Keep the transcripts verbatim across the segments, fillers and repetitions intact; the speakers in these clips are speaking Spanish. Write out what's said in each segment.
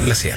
La cien.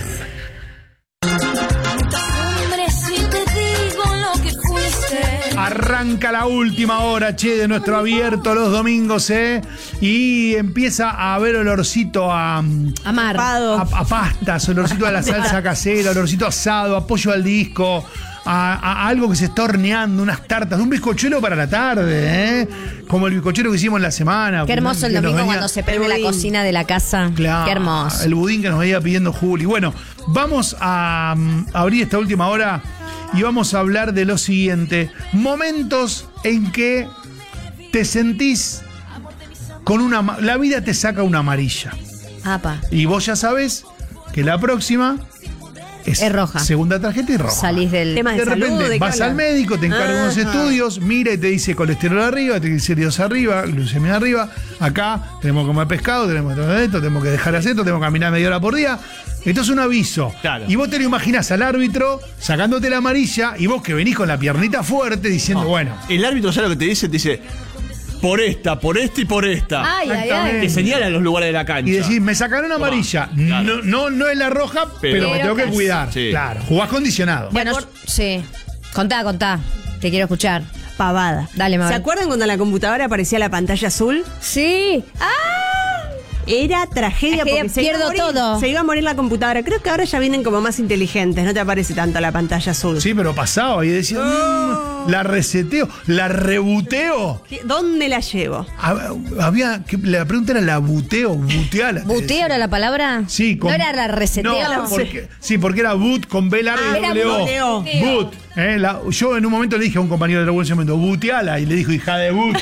Arranca la última hora, che, de nuestro abierto los domingos, ¿eh? Y empieza a haber olorcito a... A mar. A, a pastas, olorcito a la salsa casera, olorcito asado, a pollo al disco, a, a algo que se está horneando, unas tartas, un bizcochuelo para la tarde, ¿eh? Como el bizcochuelo que hicimos en la semana. Qué hermoso el domingo venía, cuando se prende la cocina de la casa. Claro, qué hermoso. El budín que nos veía pidiendo Juli. Bueno, vamos a, a abrir esta última hora y vamos a hablar de lo siguiente. Momentos en que te sentís con una... La vida te saca una amarilla. Apa. Y vos ya sabés que la próxima es, es roja. Segunda tarjeta y roja. Salís del tema de, de salud, repente de vas cala. al médico, te encarga unos estudios, mira y te dice colesterol arriba, triglicéridos arriba, glucemia arriba. Acá tenemos que comer pescado, tenemos que tomar esto, tenemos que dejar hacer esto, tenemos que caminar media hora por día. Esto es un aviso. Claro. Y vos te lo imaginás al árbitro sacándote la amarilla y vos que venís con la piernita fuerte diciendo, No. bueno. El árbitro, ¿sabe lo que te dice? Te dice, por esta, por esta y por esta. Ay, ay, ay. Te señalan los lugares de la cancha. Y decís, me sacaron amarilla. Claro. No, no, no es la roja, pero, Pero- me tengo que Pero cuidar. sí. Claro, jugás condicionado. Bueno, sí. Contá, contá. Te quiero escuchar. Pavada. Dale, Mabel. ¿Se acuerdan cuando en la computadora aparecía la pantalla azul? Sí. ¡Ah! Era tragedia, Tragedia, porque se iba, a pierdo morir, todo. se iba a morir la computadora. Creo que ahora ya vienen como más inteligentes, no te aparece tanto la pantalla azul. Sí, pero pasaba y decía, mmm, la reseteo, la rebuteo. ¿Qué- ¿Dónde la llevo? Hab- Había, que, la pregunta era la buteo, buteala. te ¿Buteo decía. era la palabra? Sí, con- ¿No era la reseteo? No, porque, sí, porque era boot con B larga Ah, y era doble O. buteo. Boot. Eh, la- yo en un momento le dije a un compañero de la web, momento, buteala, y le dijo, hija de boot.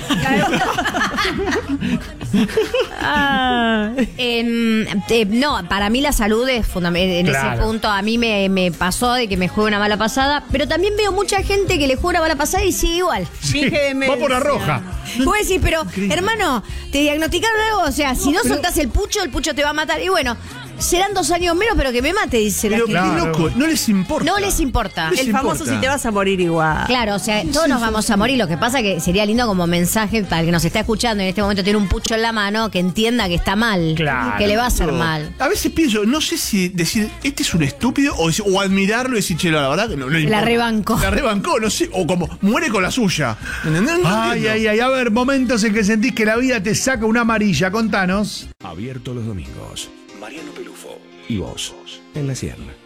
Ah. Em, eh, no, para mí la salud es fundamental. En Claro. ese punto a mí me, me pasó de que me juega una mala pasada, pero también veo mucha gente que le juega una mala pasada y sigue igual. Finge demencia. Va por la roja. Vos decís, pero hermano, te diagnosticaron algo, o sea, si no pero- soltás el pucho, el pucho te va a matar. Y bueno, serán dos años menos, pero que me mate, dice la Pero gente. qué Claro. loco, no les importa. No les importa. Les El famoso importa. si te vas a morir igual. Claro, o sea, todos nos vamos a morir. Lo que pasa que sería lindo como mensaje para el que nos está escuchando y en este momento tiene un pucho en la mano, que entienda que está mal, Claro. que le va a hacer Pero mal. A veces pienso, no sé si decir, este es un estúpido, o, o admirarlo y decir, che, la verdad que no, no La importa. rebancó. La rebancó, no sé, o como muere con la suya. ¿Entendés? No Ay, entiendo. ay, ay, a ver, momentos en que sentís que la vida te saca una amarilla, contanos. Abierto los domingos. Mariano Pelufo y vos en la cien.